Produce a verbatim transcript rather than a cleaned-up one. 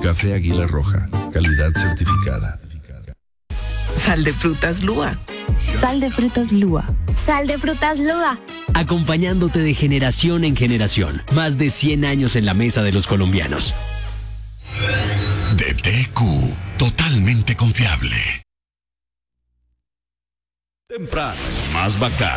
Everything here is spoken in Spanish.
Café Águila Roja, calidad certificada. Sal de frutas Lua. Sal de frutas Lua. Sal de frutas Lua. Acompañándote de generación en generación. Más de cien años en la mesa de los colombianos. D T Q, totalmente confiable. Temprano, más bacán.